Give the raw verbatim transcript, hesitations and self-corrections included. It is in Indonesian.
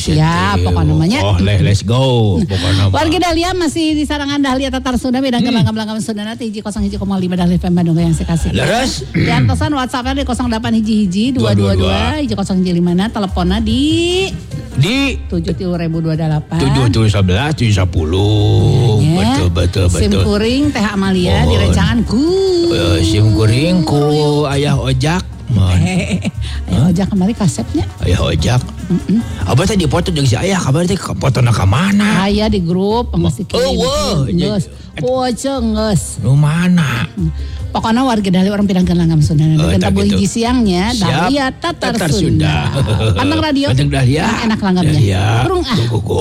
Siap pokoknya namanya. Oh, let's go. Pokoknya. Wargi Dahlia masih di sarangan Dahlia Tatar Sunda beda hmm. langgam-langgam Sunda nanti hiji kosong hiji koma lima Dahlia F M Bandung yang saya kasih. Leres. Diantosan WhatsApp-nya di nol delapan hiji hiji dua dua dua hiji kosong hiji lima na teleponnya di di tujuh tiga ribu dua delapan tujuh tujuh sebelas tujuh sepuluh betul betul betul. Sim kuring Teh Amalia oh. Direncangan ku. Uh, sim kuring ku ayah ojak. Ayah ojak kembali kasetnya. Ayah ojak. Mm-mm. Abah tadi foto jeung si ayah kabar teh foto na ka mana? Aya di grup masih kirim. Oh, wow. Geus. Oh, geus. Nu mana? Pokoknya warga Dahlia orang Pirangkeun Langgam Sunda. Oh, dan tabu hiji siangnya Dahlia Tatar, Tatar Sunda. Panteng radio. Panteng Dahlia. Enak langgamnya. Dahlia. Burung ah.